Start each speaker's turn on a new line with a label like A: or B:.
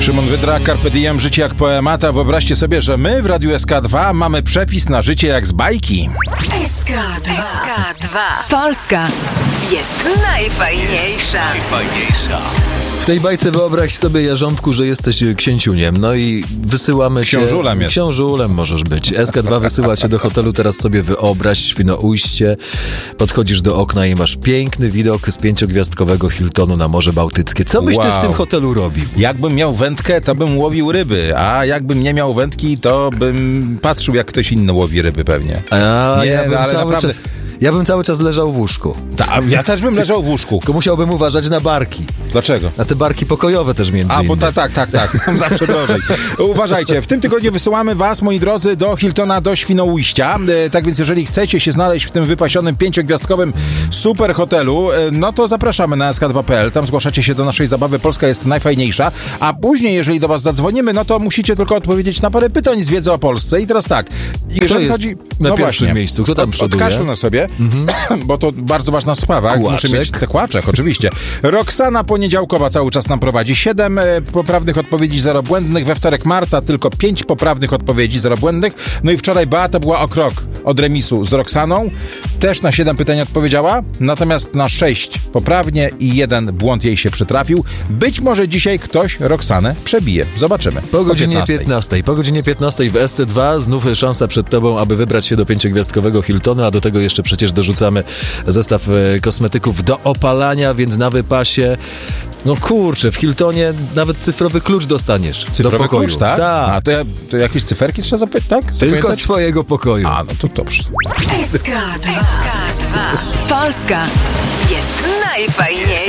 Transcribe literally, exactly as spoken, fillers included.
A: Szymon Wydra, Carpe Diem, życie jak poemata. Wyobraźcie sobie, że my w Radiu S K dwa mamy przepis na życie jak z bajki.
B: S K dwa. Polska jest najfajniejsza.
C: Jest najfajniejsza.
D: W tej bajce wyobraź sobie, Jarząbku, że jesteś księciuniem, no i wysyłamy cię...
A: Książulem jest.
D: Książulem możesz być. S K dwa wysyła cię do hotelu, teraz sobie wyobraź, Świnoujście, podchodzisz do okna i masz piękny widok z pięciogwiazdkowego Hiltonu na Morze Bałtyckie. Co byś
A: Wow.
D: ty w tym hotelu robił?
A: Jakbym miał wędkę, to bym łowił ryby, a jakbym nie miał wędki, to bym patrzył, jak ktoś inny łowi ryby pewnie.
D: A
A: Nie,
D: ja bym
A: no, ale
D: cały
A: naprawdę-
D: czas... Ja bym cały czas leżał w łóżku.
A: Ta, ja też bym leżał w łóżku.
D: Tylko musiałbym uważać na barki.
A: Dlaczego?
D: Na te barki pokojowe też między
A: A, bo
D: innymi.
A: ta, tak, tak, tak. Zawsze drożej. Uważajcie, w tym tygodniu wysyłamy was, moi drodzy, do Hiltona, do Świnoujścia. E, tak więc jeżeli chcecie się znaleźć w tym wypasionym, pięciogwiazdkowym super hotelu, e, no to zapraszamy na S K dwa kropka P L. Tam zgłaszacie się do naszej zabawy. Polska jest najfajniejsza. A później, jeżeli do was zadzwonimy, no to musicie tylko odpowiedzieć na parę pytań z wiedzy o Polsce. I teraz tak. Jeżeli
D: jest
A: chodzi...
D: na
A: no
D: pierwszym
A: właśnie,
D: miejscu? Kto tam
A: od,
D: przoduje?
A: Odkaszlę na sobie, bo to bardzo ważna sprawa.
D: Kłaczek.
A: Muszę mieć te kłaczek, oczywiście. Roxana Poniedziałkowa cały czas nam prowadzi. Siedem e, poprawnych odpowiedzi, zero błędnych. We wtorek Marta tylko pięć poprawnych odpowiedzi, zero błędnych. No i wczoraj Beata była o krok od remisu z Roxaną. Też na siedem pytań odpowiedziała, natomiast na sześć poprawnie i jeden błąd jej się przytrafił. Być może dzisiaj ktoś Roxanę przebije. Zobaczymy.
D: Po godzinie
A: piętnastej.
D: piętnastej. Po godzinie piętnastej w S C dwa znów szansa przed tobą, aby wybrać się do pięciogwiazdkowego Hiltonu, a do tego jeszcze przecież dorzucamy zestaw e, kosmetyków do opalania, więc na wypasie, no kurczę, w Hiltonie nawet cyfrowy klucz dostaniesz do
A: Cyfrowy
D: pokoju.
A: klucz, tak?
D: Tak.
A: A to, ja, to jakieś cyferki trzeba zapytać, tak?
D: Tylko
A: Zapamiętać?
D: swojego pokoju.
A: A, no to dobrze.
B: S K dwa. Polska jest najfajniejsza.